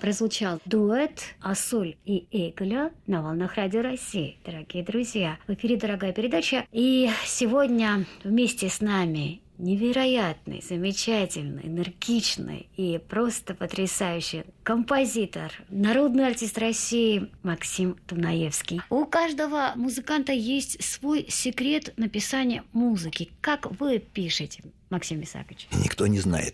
прозвучал дуэт Асуль и Эйгля на волнах Радио России. Дорогие друзья, в эфире дорогая передача. И сегодня вместе с нами невероятный, замечательный, энергичный и просто потрясающий композитор, народный артист России Максим Дунаевский. У каждого музыканта есть свой секрет написания музыки. Как вы пишете, Максим Исаакович? Никто не знает.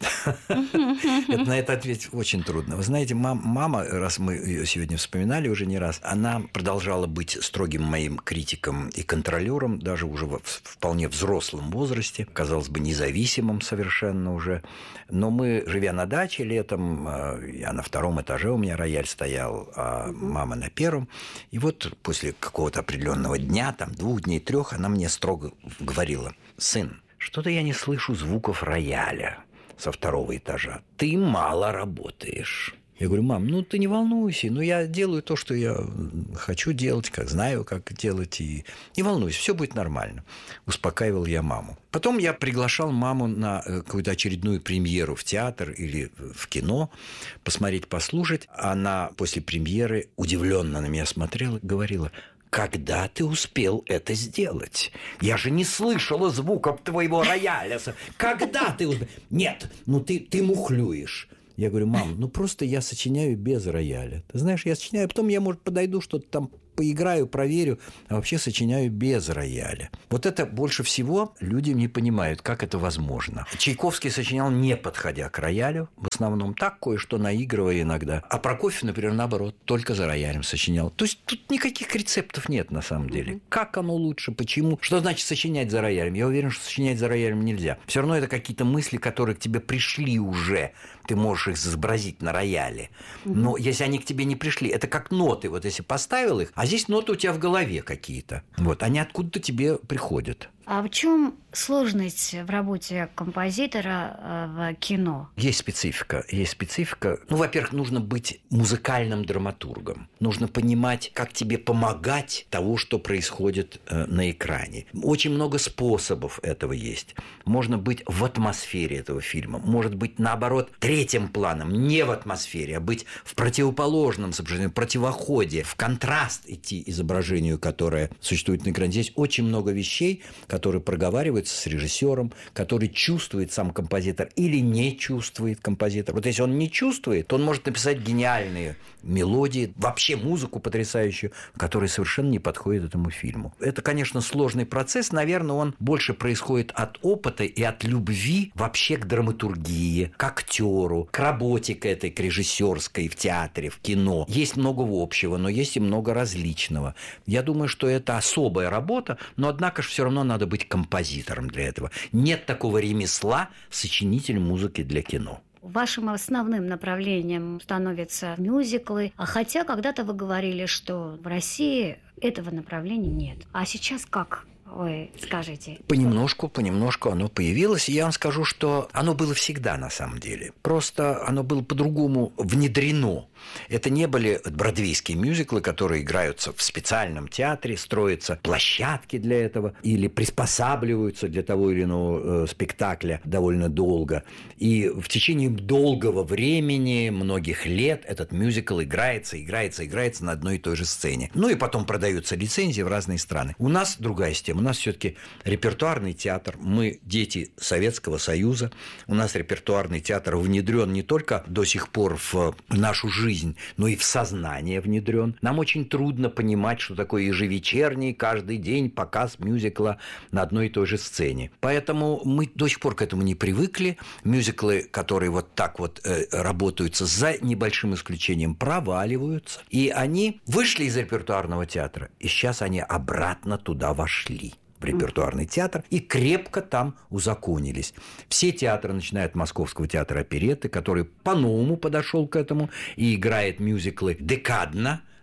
На это ответить очень трудно. Вы знаете, мама, раз мы ее сегодня вспоминали уже не раз, она продолжала быть строгим моим критиком и контролером, даже уже в вполне взрослом возрасте, казалось бы, независимым совершенно уже. Но мы, живя на даче летом, я на втором этаже, у меня рояль стоял, а мама на первом. И вот после какого-то определенного дня, там 2 дней, 3, она мне строго говорила: сын, что-то я не слышу звуков рояля со 2 этажа. Ты мало работаешь. Я говорю: мам, ну ты не волнуйся, я делаю то, что я хочу делать, как знаю, как делать, и не волнуйся, все будет нормально. Успокаивал я маму. Потом я приглашал маму на какую-то очередную премьеру в театр или в кино посмотреть, послушать. Она после премьеры удивленно на меня смотрела и говорила: когда ты успел это сделать? Я же не слышала звуков твоего рояля. Когда ты успел? Нет, ты мухлюешь. Я говорю: мам, просто я сочиняю без рояля. Ты знаешь, я сочиняю, потом я, может, подойду, что-то там поиграю, проверю, а вообще сочиняю без рояля. Вот это больше всего люди не понимают, как это возможно. Чайковский сочинял, не подходя к роялю, в основном так, кое-что наигрывая иногда. А Прокофьев, например, наоборот, только за роялем сочинял. То есть тут никаких рецептов нет на самом деле. Как оно лучше, почему? Что значит сочинять за роялем? Я уверен, что сочинять за роялем нельзя. Все равно это какие-то мысли, которые к тебе пришли уже. Ты можешь их изобразить на рояле. Но если они к тебе не пришли, это как ноты. Вот если поставил их, а здесь ноты у тебя в голове какие-то. Вот, они откуда-то тебе приходят. А в чем сложность в работе композитора в кино? Есть специфика. Во-первых, нужно быть музыкальным драматургом. Нужно понимать, как тебе помогать того, что происходит на экране. Очень много способов этого есть. Можно быть в атмосфере этого фильма. Может быть, наоборот, третьим планом, не в атмосфере, а быть в противоположном изображении, в противоходе, в контраст идти изображению, которое существует на экране. Здесь очень много вещей, который проговаривается с режиссером, который чувствует сам композитор или не чувствует композитор. Вот если он не чувствует, то он может написать гениальные мелодии, вообще музыку потрясающую, которая совершенно не подходит этому фильму. Это, конечно, сложный процесс. Наверное, он больше происходит от опыта и от любви вообще к драматургии, к актеру, к работе к этой, к режиссерской в театре, в кино. Есть много общего, но есть и много различного. Я думаю, что это особая работа, но, однако же, все равно надо быть композитором для этого. Нет такого ремесла сочинитель музыки для кино. Вашим основным направлением становятся мюзиклы, хотя когда-то вы говорили, что в России этого направления нет. А сейчас как? Вы скажете? Понемножку оно появилось. И я вам скажу, что оно было всегда на самом деле. Просто оно было по-другому внедрено. Это не были бродвейские мюзиклы, которые играются в специальном театре, строятся площадки для этого или приспосабливаются для того или иного спектакля довольно долго. И в течение долгого времени, многих лет, этот мюзикл играется на одной и той же сцене. И потом продаются лицензии в разные страны. У нас другая система. У нас все-таки репертуарный театр. Мы дети Советского Союза. У нас репертуарный театр внедрен не только до сих пор в нашу жизнь, но и в сознание внедрен. Нам очень трудно понимать, что такое ежевечерний, каждый день показ мюзикла на одной и той же сцене. Поэтому мы до сих пор к этому не привыкли. Мюзиклы, которые вот так вот работаются, за небольшим исключением, проваливаются. И они вышли из репертуарного театра, и сейчас они обратно туда вошли. В репертуарный театр и крепко там узаконились. Все театры, начиная от Московского театра оперетты, который по-новому подошел к этому и играет мюзиклы декадно,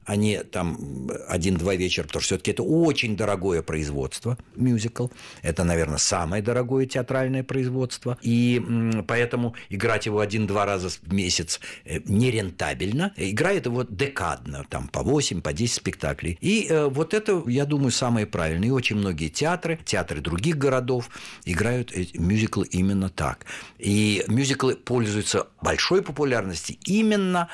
а не там 1-2 вечера, потому что все-таки это очень дорогое производство, мюзикл. Это, наверное, самое дорогое театральное производство. И поэтому играть его 1-2 раза в месяц нерентабельно. Играет его декадно, там по 8, по 10 спектаклей. И вот это, я думаю, самое правильное. И очень многие театры других городов играют мюзиклы именно так. И мюзиклы пользуются большой популярностью именно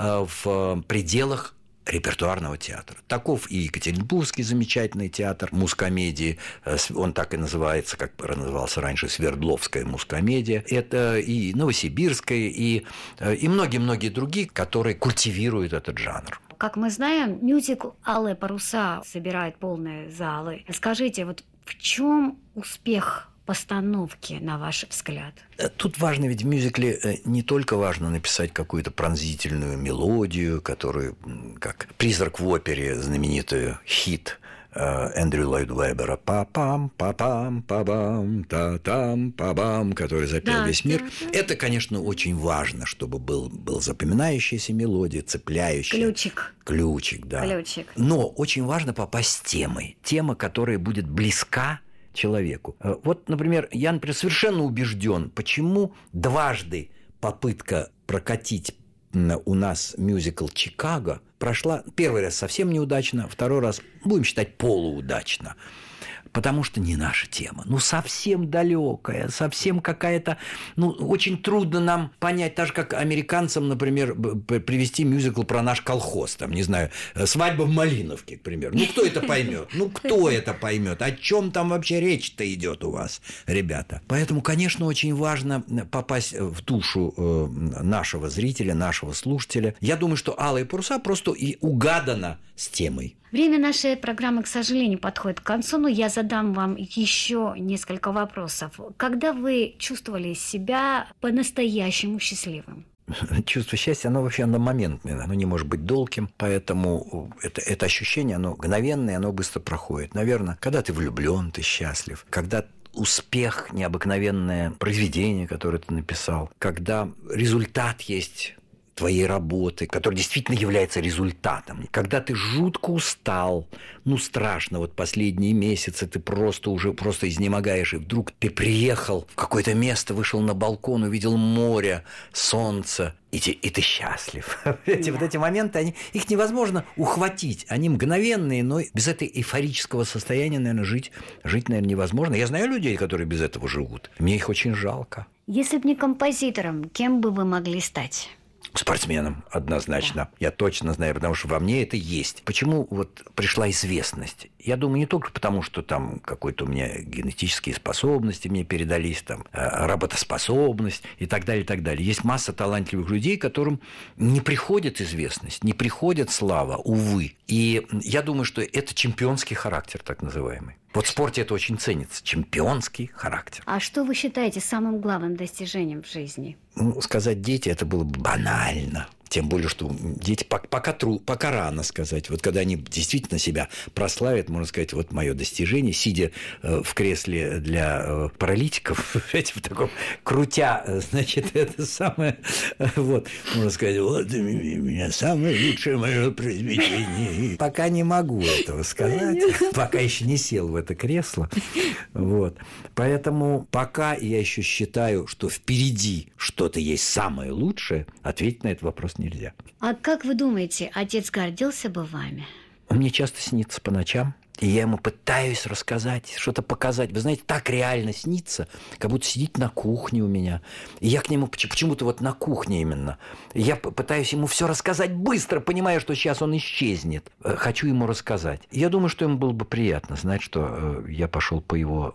в пределах репертуарного театра. Таков и Екатеринбургский замечательный театр мускомедии. Он так и называется, как назывался раньше, Свердловская мускомедия. Это и Новосибирская, и многие-многие другие, которые культивируют этот жанр. Как мы знаем, мюзикл «Алые паруса» собирает полные залы. Скажите, вот в чем успех постановки, на ваш взгляд? Тут важно, ведь в мюзикле не только важно написать какую-то пронзительную мелодию, которую, как «Призрак в опере», знаменитый хит Эндрю Ллойд Уэббера, па-пам, па-пам, па-бам, та-там, па-бам, который запел весь мир. Это, конечно, очень важно, чтобы был запоминающаяся мелодия, цепляющая. Ключик, да. Ключик. Но очень важно попасть с темой. Тема, которая будет близка человеку. Вот, например, я, совершенно убежден, почему дважды попытка прокатить у нас мюзикл «Чикаго» прошла первый раз совсем неудачно, второй раз, будем считать, полуудачно. Потому что не наша тема. Совсем далекая, совсем какая-то... очень трудно нам понять, так же, как американцам, например, привести мюзикл про наш колхоз, там, не знаю, «Свадьба в Малиновке», к примеру. Кто это поймет? Кто это поймет? О чем там вообще речь-то идет у вас, ребята? Поэтому, конечно, очень важно попасть в душу нашего зрителя, нашего слушателя. Я думаю, что «Алые паруса» просто и угадано с темой. Время нашей программы, к сожалению, подходит к концу, но я задам вам еще несколько вопросов. Когда вы чувствовали себя по-настоящему счастливым? Чувство счастья, оно вообще одномоментное, оно не может быть долгим, поэтому это ощущение, оно мгновенное, оно быстро проходит. Наверное, когда ты влюблен, ты счастлив, когда успех, необыкновенное произведение, которое ты написал, когда результат есть твоей работы, которая действительно является результатом. Когда ты жутко устал, страшно, вот последние месяцы ты просто изнемогаешь, и вдруг ты приехал в какое-то место, вышел на балкон, увидел море, солнце, и ты счастлив. Вот эти моменты, их невозможно ухватить. Они мгновенные, но без этого эйфорического состояния, наверное, жить, наверное, невозможно. Я знаю людей, которые без этого живут. Мне их очень жалко. Если бы не композитором, кем бы вы могли стать? Спортсменом, однозначно. Да. Я точно знаю, потому что во мне это есть. Почему вот пришла известность? Я думаю, не только потому, что там какой-то у меня генетические способности мне передались, там, работоспособность и так далее, и так далее. Есть масса талантливых людей, которым не приходит известность, не приходит слава, увы. И я думаю, что это чемпионский характер, так называемый. Вот в спорте это очень ценится, чемпионский характер. А что вы считаете самым главным достижением в жизни? Сказать «дети» это было бы банально. Тем более, что дети пока рано сказать. Вот когда они действительно себя прославят, можно сказать, вот мое достижение, сидя в кресле для паралитиков, в таком крутя, значит, это самое, вот, можно сказать, вот у меня самое лучшее мое произведение. Пока не могу этого сказать, пока еще не сел в это кресло. Вот. Поэтому пока я еще считаю, что впереди что-то есть самое лучшее, ответить на этот вопрос нельзя. А как вы думаете, отец гордился бы вами? Он мне часто снится по ночам, и я ему пытаюсь рассказать, что-то показать. Вы знаете, так реально снится, как будто сидит на кухне у меня. И я к нему почему-то вот на кухне именно. И я пытаюсь ему все рассказать быстро, понимая, что сейчас он исчезнет. Хочу ему рассказать. И я думаю, что ему было бы приятно знать, что я пошел по его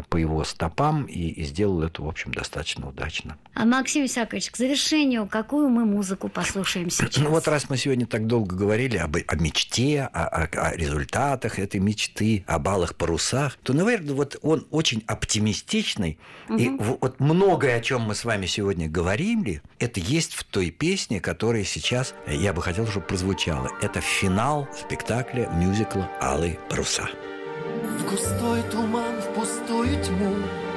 стопам и сделал это, в общем, достаточно удачно. А, Максим Исаакович, к завершению, какую мы музыку послушаем сейчас? Вот раз мы сегодня так долго говорили о мечте, о результатах этой мечты, об алых парусах, то, наверное, вот он очень оптимистичный. И вот многое, о чем мы с вами сегодня говорили, это есть в той песне, которая сейчас, я бы хотел, чтобы прозвучала. Это финал спектакля, мюзикла «Алые паруса». В густой туман, в пустую тьму